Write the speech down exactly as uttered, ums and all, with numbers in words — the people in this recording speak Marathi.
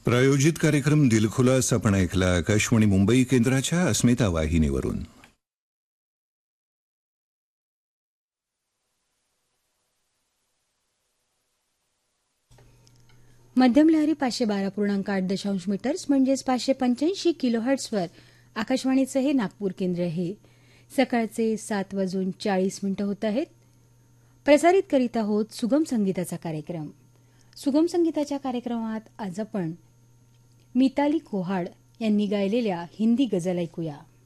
प्रायोजित कार्यक्रम दिलखुलास आपण ऐकला आकाशवाणी मुंबई केंद्राच्या अस्मिता वाहिनीवरून. मध्यम लहरी पाचशे बारा पूर्णांक आठ दशांश मीटर्स म्हणजेच पाचशे पंच्याऐंशी किलो हर्ट्सवर आकाशवाणीचं हे नागपूर केंद्र आहे. सकाळचे सात वाजून चाळीस मिनिटं होत आहेत. प्रसारित करीत आहोत सुगम संगीताचा कार्यक्रम. सुगम संगीताच्या कार्यक्रमात आज आपण मिताली कोहाड यांनी गायलेल्या हिंदी गझल ऐकूया.